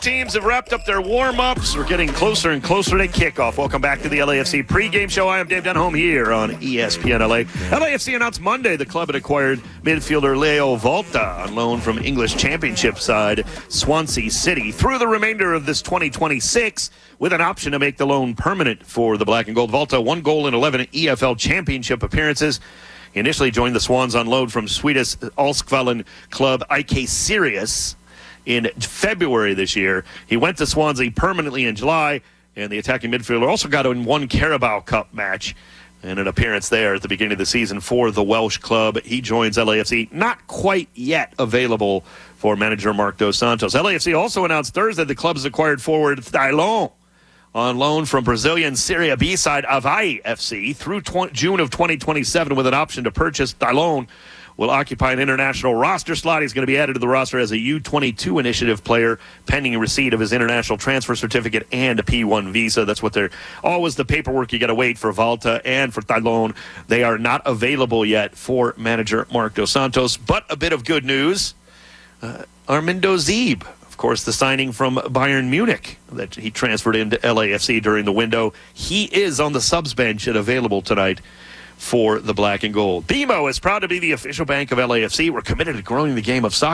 Teams have wrapped up their warm-ups. We're getting closer and closer to kickoff. Welcome back to the LAFC pregame show. I am Dave Denholm here on ESPN LA. LAFC announced Monday the club had acquired midfielder Leo Volta on loan from English Championship side Swansea City through the remainder of this 2026 with an option to make the loan permanent for the Black and Gold. Volta, 1 goal in 11 EFL Championship appearances. He initially joined the Swans on loan from Swedish Alskvalen club IK Sirius in February this year. He went to Swansea permanently in July, and the attacking midfielder also got in one Carabao Cup match and an appearance there at the beginning of the season for the Welsh club. He joins LAFC, not quite yet available for manager Marc Dos Santos. LAFC also announced Thursday the club has acquired forward Thylon on loan from Brazilian Serie B side Avaí FC through June of 2027 with an option to purchase. Thylon will occupy an international roster slot. He's going to be added to the roster as a U22 initiative player pending receipt of his international transfer certificate and a P1 visa. That's what they're always the paperwork you got to wait for Volta and for Thylon. They are not available yet for manager Marc Dos Santos. But a bit of good news. Armindo Zeeb, of course, the signing from Bayern Munich that he transferred into LAFC during the window. He is on the subs bench and available tonight for the Black and Gold. BMO is proud to be the official bank of LAFC. We're committed to growing the game of soccer.